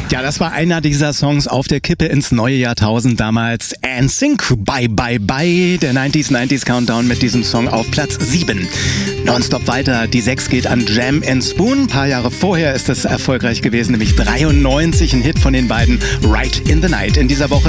Ja, das war einer dieser Songs auf der Kippe ins neue Jahrtausend damals. NSYNC, Bye Bye Bye, der 90s Countdown mit diesem Song auf Platz 7. Nonstop weiter, die 6 geht an Jam and Spoon. Ein paar Jahre vorher ist das erfolgreich gewesen, nämlich 93, ein Hit von den beiden, Right in the Night. In dieser Woche